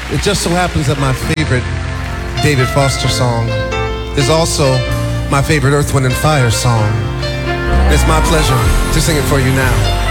It just so happens that my favorite David Foster song is also my favorite Earth, Wind & Fire song. It's my pleasure to sing it for you now.